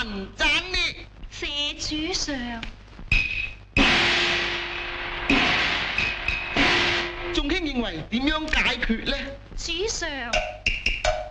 問斬呢？ 謝主上， 眾卿認為點樣解決呢？ 主上，